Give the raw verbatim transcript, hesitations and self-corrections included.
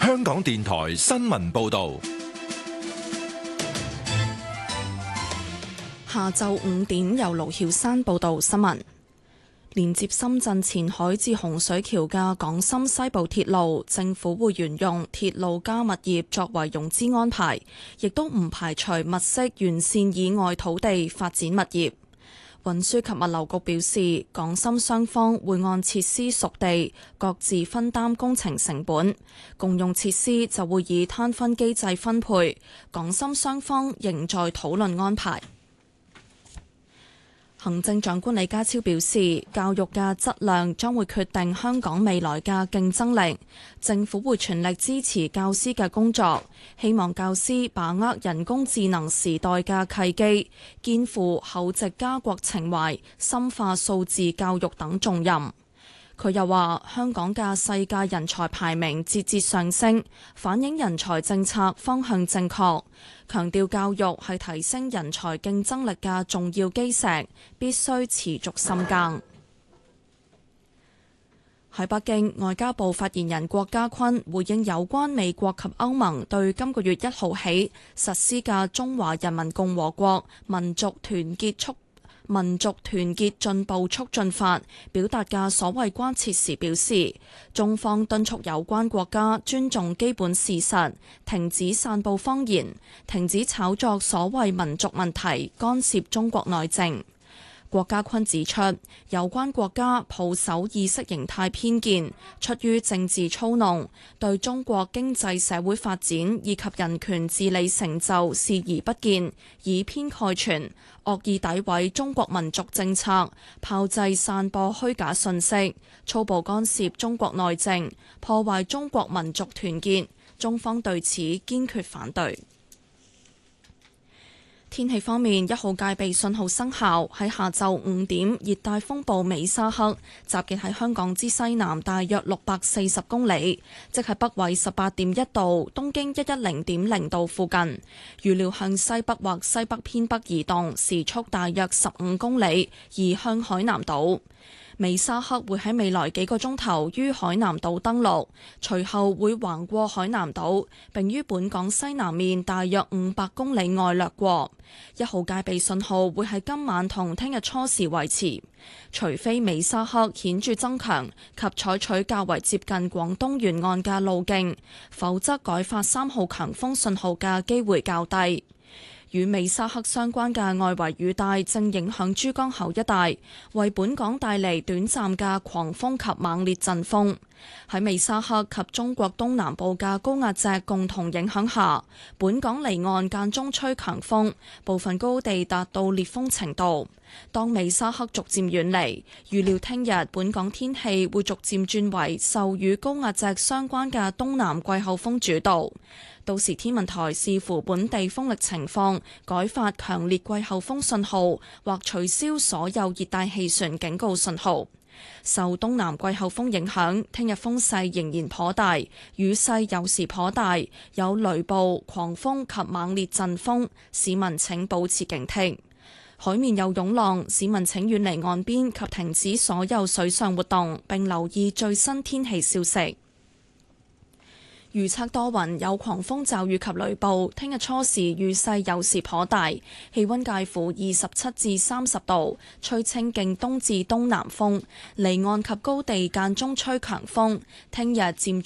香港電台新聞報道。 下晝五點，由盧曉山報道新聞。連接深圳前海至洪水橋嘅港深西部鐵路，政府會沿用鐵路加物業作為融資安排，亦都唔排除物色沿線以外土地發展物業。運輸及物流局表示，港深雙方會按設施屬地，各自分擔工程成本，共用設施就會以攤分機制分配。港深雙方仍在討論安排。行政長官李家超表示，教育嘅質量將會決定香港未來嘅競爭力，政府會全力支持教師嘅工作，希望教師把握人工智能時代嘅契機，肩負厚植家國情懷、深化數字教育等重任。佢又話，香港嘅世界人才排名節節上升，反映人才政策方向正確，強調教育係提升人才競爭力嘅重要基石，必須持續深耕。喺北京，外交部發言人郭家坤回應有關美國及歐盟對今個月一號起實施嘅中華人民共和國民族團結促民族團結進步促進法表達嘅所謂關切時表示，中方敦促有關國家尊重基本事實，停止散佈謊言，停止炒作所謂民族問題，干涉中國內政。郭家坤指出，有關國家抱守意識形態偏見，出於政治操弄，對中國經濟社會發展以及人權治理成就視而不見，以偏概全，惡意詆毀中國民族政策，炮製散播虛假信息，粗暴干涉中國內政，破壞中國民族團結，中方對此堅決反對。天氣方面，一號戒備信號生效，喺下晝五點，熱帶風暴美沙克集結喺香港之西南大約六百四十公里，即係北緯十八點一度、東經一一零點零度附近。預料向西北或西北偏北移動，時速大約十五公里，移向海南島。美沙克會喺未來幾個鐘頭於海南島登陸，隨後會橫過海南島，並於本港西南面大約五百公里外掠過。一號戒備信號會喺今晚同聽日初時維持，除非美沙克顯著增強及採取較為接近廣東沿岸嘅路徑，否則改發三號強風信號嘅機會較低。與美沙克相關嘅外圍雨帶正影響珠江口一帶，為本港帶嚟短暫嘅狂風及猛烈陣風。喺美沙克及中國東南部嘅高壓脊共同影響下，本港離岸間中吹強風，部分高地達到烈風程度。當美沙克逐漸遠離，預料聽日本港天氣會逐漸轉為受與高壓脊相關嘅東南季候風主導。到時天文台視乎本地風力情況，改發強烈季候風信號，或取消所有熱帶氣旋警告信號。受東南季候風影響，聽日風勢仍然頗大，雨勢有時頗大，有雷暴、狂風及猛烈陣風，市民請保持警惕。海面有湧浪，市民請遠離岸邊及停止所有水上活動，並留意最新天氣消息。預測多雲，有狂風驟雨及雷暴。聽日初時雨勢有時頗大，氣溫介乎二十七至三十度，吹清勁東至東南風，離岸及高地間中吹強風。聽日漸